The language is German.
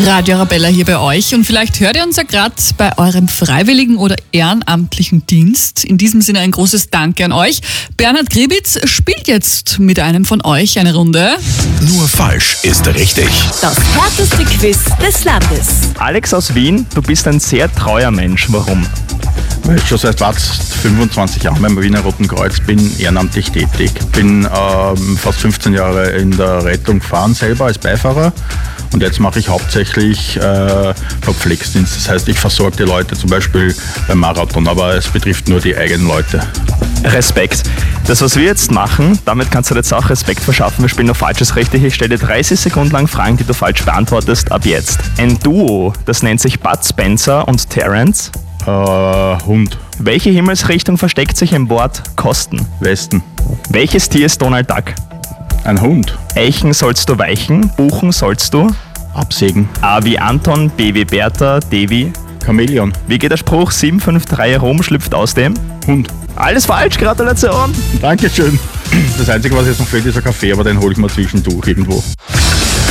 Radio Arabella hier bei euch und vielleicht hört ihr uns ja gerade bei eurem freiwilligen oder ehrenamtlichen Dienst. In diesem Sinne ein großes Danke an euch. Bernhard Gribitz spielt jetzt mit einem von euch eine Runde. Nur falsch ist richtig. Das härteste Quiz des Landes. Alex aus Wien, du bist ein sehr treuer Mensch. Warum? Weil ich schon seit fast 25 Jahren beim Wiener Roten Kreuz bin, ehrenamtlich tätig. Bin fast 15 Jahre in der Rettung gefahren, selber als Beifahrer. Und jetzt mache ich hauptsächlich Verpflegsdienst. Das heißt, ich versorge die Leute zum Beispiel beim Marathon, aber es betrifft nur die eigenen Leute. Respekt. Das, was wir jetzt machen, damit kannst du jetzt auch Respekt verschaffen. Wir spielen noch Falsches richtig. Ich stelle dir 30 Sekunden lang Fragen, die du falsch beantwortest, ab jetzt. Ein Duo, das nennt sich Bud Spencer und Terence. Hund. Welche Himmelsrichtung versteckt sich im Wort Kosten? Westen. Welches Tier ist Donald Duck? Ein Hund. Eichen sollst du weichen, buchen sollst du. Absägen. A wie Anton, B wie Bertha, D wie... Chamäleon. Wie geht der Spruch? 753 Rom schlüpft aus dem? Hund. Alles falsch, Gratulation! Dankeschön. Das Einzige, was jetzt noch fehlt, ist ein Kaffee, aber den hole ich mal zwischendurch irgendwo.